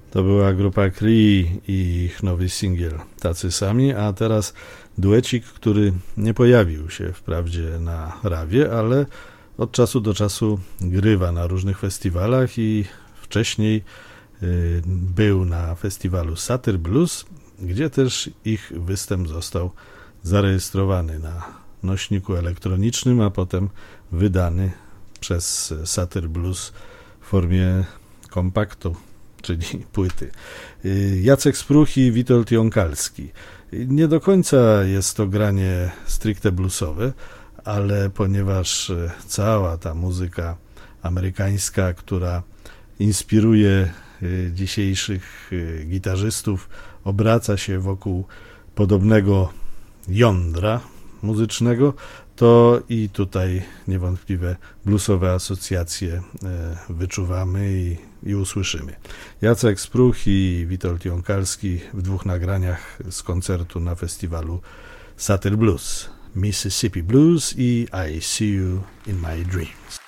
To była grupa Cree i ich nowy singiel Tacy Sami, a teraz duecik, który nie pojawił się wprawdzie na rawie, ale od czasu do czasu grywa na różnych festiwalach i wcześniej był na festiwalu Satyr Blues, gdzie też ich występ został zarejestrowany na nośniku elektronicznym, a potem wydany przez Satyr Blues w formie kompaktu, czyli płyty. Jacek Spruch i Witold Jąkalski. Nie do końca jest to granie stricte bluesowe, ale ponieważ cała ta muzyka amerykańska, która inspiruje dzisiejszych gitarzystów, obraca się wokół podobnego jądra muzycznego, to i tutaj niewątpliwe bluesowe asocjacje wyczuwamy i usłyszymy. Jacek Spruch i Witold Jąkalski w dwóch nagraniach z koncertu na festiwalu Satyr Blues. Mississippi Blues i I See You in My Dreams.